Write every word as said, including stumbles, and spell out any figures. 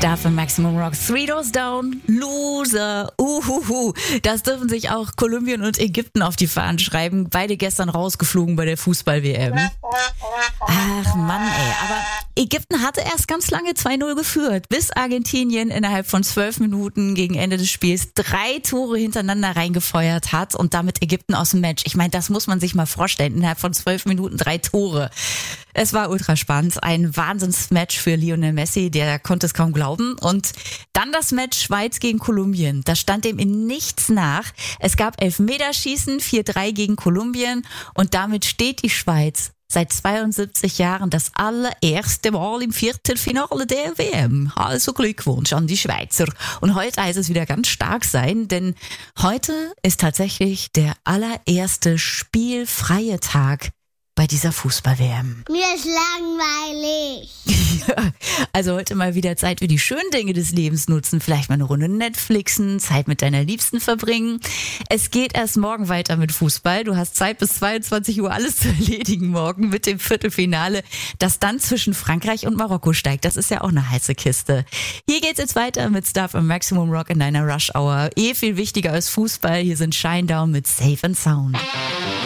Stuff im Maximum Rock. Three Doors Down, Loser, uhuhu. Das dürfen sich auch Kolumbien und Ägypten auf die Fahnen schreiben. Beide gestern rausgeflogen bei der Fußball-W M. Ach Mann, ey. Aber Ägypten hatte erst ganz lange zwei null geführt, bis Argentinien innerhalb von zwölf Minuten gegen Ende des Spiels drei Tore hintereinander reingefeuert hat und damit Ägypten aus dem Match. Ich meine, das muss man sich mal vorstellen. Innerhalb von zwölf Minuten drei Tore. Es war ultra spannend. Ein Wahnsinnsmatch für Lionel Messi, der konnte es kaum glauben. Und dann das Match Schweiz gegen Kolumbien. Das stand dem in nichts nach. Es gab Elfmeterschießen, vier drei gegen Kolumbien. Und damit steht die Schweiz seit zweiundsiebzig Jahren das allererste Mal im Viertelfinale der W M. Also Glückwunsch an die Schweizer. Und heute heißt es wieder ganz stark sein, denn heute ist tatsächlich der allererste spielfreie Tag bei dieser Fußball-W M. Mir ist langweilig. Ja, also heute mal wieder Zeit für die schönen Dinge des Lebens nutzen. Vielleicht mal eine Runde Netflixen, Zeit mit deiner Liebsten verbringen. Es geht erst morgen weiter mit Fußball. Du hast Zeit bis zweiundzwanzig Uhr alles zu erledigen morgen mit dem Viertelfinale, das dann zwischen Frankreich und Marokko steigt. Das ist ja auch eine heiße Kiste. Hier geht's jetzt weiter mit Stuff im Maximum Rock in deiner Rush Hour. Eh viel wichtiger als Fußball. Hier sind Shinedown mit Safe and Sound.